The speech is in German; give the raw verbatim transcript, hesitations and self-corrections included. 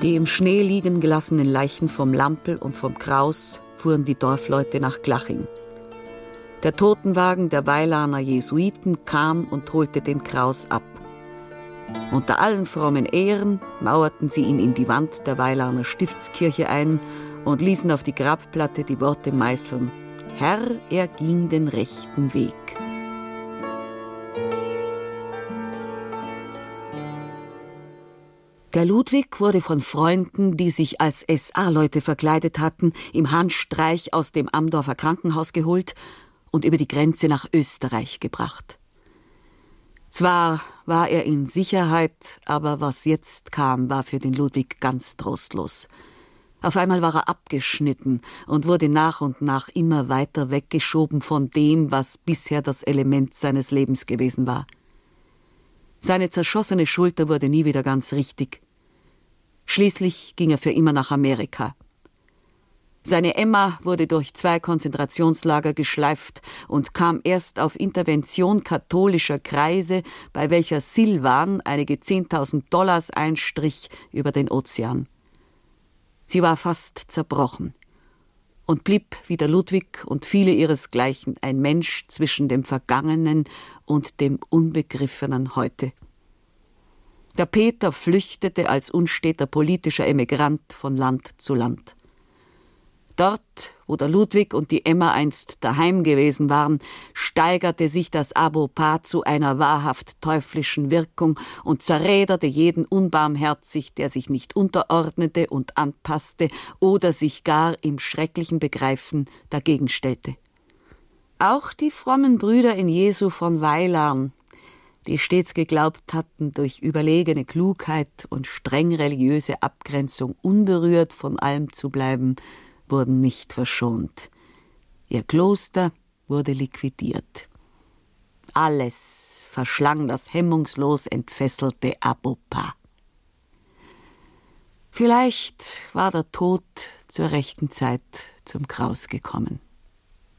Die im Schnee liegen gelassenen Leichen vom Lampl und vom Kraus fuhren die Dorfleute nach Glaching. Der Totenwagen der Weilaner Jesuiten kam und holte den Kraus ab. Unter allen frommen Ehren mauerten sie ihn in die Wand der Weilaner Stiftskirche ein und ließen auf die Grabplatte die Worte meißeln: Herr, er ging den rechten Weg. Der Ludwig wurde von Freunden, die sich als S A-Leute verkleidet hatten, im Handstreich aus dem Amdorfer Krankenhaus geholt und über die Grenze nach Österreich gebracht. Zwar war er in Sicherheit, aber was jetzt kam, war für den Ludwig ganz trostlos. Auf einmal war er abgeschnitten und wurde nach und nach immer weiter weggeschoben von dem, was bisher das Element seines Lebens gewesen war. Seine zerschossene Schulter wurde nie wieder ganz richtig. Schließlich ging er für immer nach Amerika. Seine Emma wurde durch zwei Konzentrationslager geschleift und kam erst auf Intervention katholischer Kreise, bei welcher Silvan einige zehntausend Dollars einstrich, über den Ozean. Sie war fast zerbrochen und blieb, wie der Ludwig und viele ihresgleichen, ein Mensch zwischen dem Vergangenen und dem unbegriffenen Heute. Der Peter flüchtete als unsteter politischer Emigrant von Land zu Land. Dort, wo der Ludwig und die Emma einst daheim gewesen waren, steigerte sich das Abopar zu einer wahrhaft teuflischen Wirkung und zerräderte jeden unbarmherzig, der sich nicht unterordnete und anpasste oder sich gar im schrecklichen Begreifen dagegen stellte. Auch die frommen Brüder in Jesu von Weilarn, die stets geglaubt hatten, durch überlegene Klugheit und streng religiöse Abgrenzung unberührt von allem zu bleiben, wurden nicht verschont. Ihr Kloster wurde liquidiert. Alles verschlang das hemmungslos entfesselte Abopar. Vielleicht war der Tod zur rechten Zeit zum Kraus gekommen.